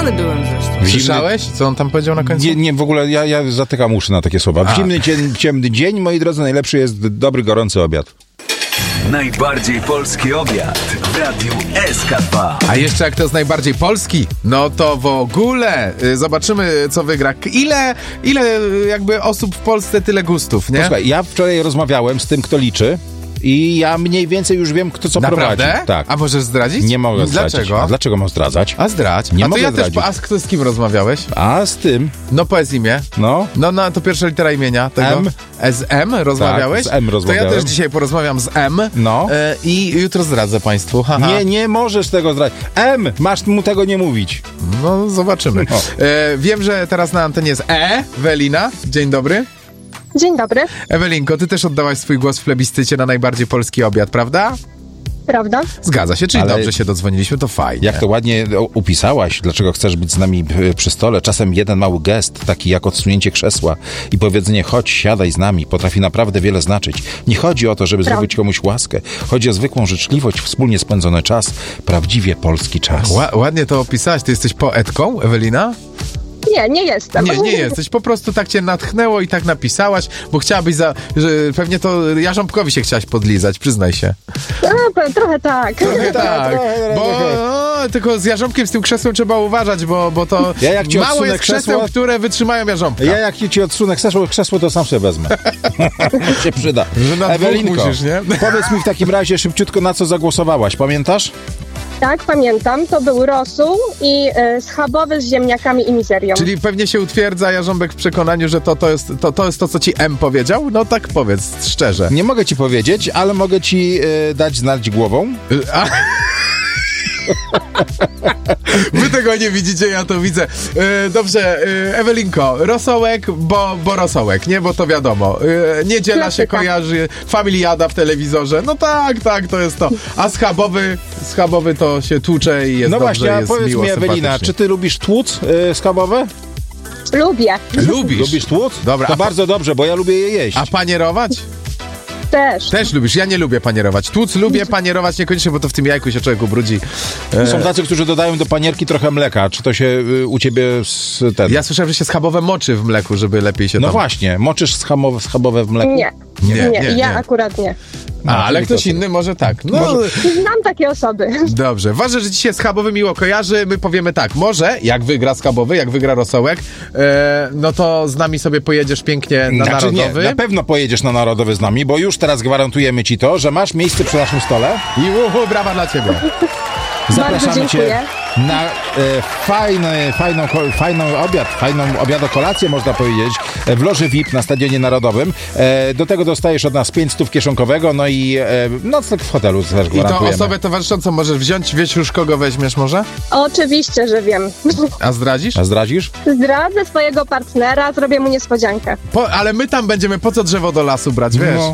Pijany byłem zresztą. Słyszałeś, co on tam powiedział na końcu? Nie, w ogóle ja zatykam uszy na takie słowa. W zimny, ciemny dzień, moi drodzy, najlepszy jest dobry, gorący obiad. Najbardziej polski obiad w Radiu SK2. A jeszcze jak to jest najbardziej polski, no to w ogóle zobaczymy, co wygra. Ile jakby osób w Polsce, tyle gustów, nie? Posłuchaj, ja wczoraj rozmawiałem z tym, kto liczy i ja mniej więcej już wiem, kto co Naprawdę? prowadzi. Tak. A możesz zdradzić? Nie mogę zdradzić. Dlaczego? A dlaczego mam zdradzać? A zdradź. Nie a to mogę ja zdradzić. też. A z kim rozmawiałeś? A z tym, No powiedz imię. no... No, to pierwsza litera imienia tego. M. Z M rozmawiałeś? Tak, z M rozmawiałem. To ja też dzisiaj porozmawiam z M. No. I jutro zdradzę państwu. Haha. Nie możesz tego zdradzić. Masz mu tego nie mówić. No, zobaczymy. No. Wiem, że teraz na antenie jest Ewelina. Dzień dobry. Dzień dobry, Ewelinko, ty też oddałaś swój głos w plebiscycie na najbardziej polski obiad, prawda? prawda? Zgadza się, czyli Ale dobrze się dodzwoniliśmy, to fajnie. Jak to ładnie upisałaś, dlaczego chcesz być z nami przy stole. Czasem jeden mały gest, taki jak odsunięcie krzesła i powiedzenie chodź, siadaj z nami, potrafi naprawdę wiele znaczyć. Nie chodzi o to, żeby zrobić komuś łaskę. Chodzi o zwykłą życzliwość, wspólnie spędzony czas, prawdziwie polski czas. Ładnie to opisałaś. Ty jesteś poetką, Ewelina? Nie jestem. Nie jesteś. Po prostu tak cię natchnęło i tak napisałaś, bo chciałabyś że pewnie to Jarząbkowi się chciałaś podlizać, przyznaj się. Trochę tak. Tak, bo tylko z Jarząbkiem, z tym krzesłem trzeba uważać, bo to Ja jak ci mało odsunę jest krzeseł, krzesło, które wytrzymają Jarząbka. Ja jak ci odsunę krzesło, to sam sobie wezmę. się przyda. Że na dwóch Ewelinko, musisz, nie? powiedz mi w takim razie szybciutko, na co zagłosowałaś, pamiętasz? Tak, pamiętam. To był rosół i schabowy z ziemniakami i mizerią. Czyli pewnie się utwierdza Jarząbek w przekonaniu, że to jest to, co ci M powiedział? No tak powiedz, szczerze. Nie mogę ci powiedzieć, ale mogę ci dać znać głową. Wy tego nie widzicie, ja to widzę. Dobrze, Ewelinko, rosołek, bo rosołek, nie? Bo to wiadomo. Niedziela się Klasyka. kojarzy, familiada w telewizorze. No tak, to jest to. A schabowy to się tłucze i jest No dobrze, właśnie, a jest powiedz miło, mi, Ewelina, sympatycznie. czy ty lubisz tłuc schabowe? Lubię. Lubisz tłuc? Dobra, To a bardzo dobrze, bo ja lubię je jeść. A panierować? Też. Też lubisz. Ja nie lubię panierować. Tłuc lubię, panierować niekoniecznie, bo to w tym jajku się człowiek ubrudzi. Są tacy, którzy dodają do panierki trochę mleka. Czy to się u ciebie Ja słyszałem, że się schabowe moczy w mleku, żeby lepiej się No tam... właśnie, moczysz schabowe w mleku? Nie. Nie. Ja akurat nie. Ale czyli ktoś to- inny może tak. No, Znam takie osoby. dobrze. Ważne, że ci się schabowy miło kojarzy. My powiemy tak, może jak wygra schabowy, jak wygra rosołek, no to z nami sobie pojedziesz pięknie na Narodowy. Nie, na pewno pojedziesz na Narodowy z nami, bo już teraz gwarantujemy ci to, że masz miejsce przy naszym stole. I brawa dla ciebie. Zapraszamy Bardzo dziękuję. cię na fajną obiadokolację, można powiedzieć, w loży VIP na Stadionie Narodowym. Do tego dostajesz od nas 500 kieszonkowego, no i nocleg w hotelu też I to gwarantujemy. osobę towarzyszącą możesz wziąć. Wiesz już, kogo weźmiesz może? Oczywiście, że wiem. A zdradzisz? A zdradzisz? Zdradzę swojego partnera, zrobię mu niespodziankę. Ale my tam będziemy, po co drzewo do lasu brać, wiesz? No.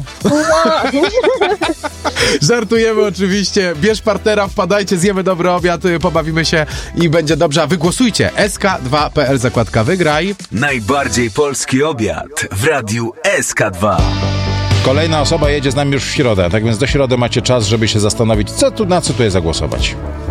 Żartujemy oczywiście. Bierz partnera, wpadajcie, zjemy dobry obiad, pobawimy się i będzie dobrze. A wygłosujcie sk2.pl, zakładka wygraj. Najbardziej polski obiad w Radiu SK2. Kolejna osoba jedzie z nami już w środę, tak więc do środy macie czas, żeby się zastanowić, na co tu zagłosować.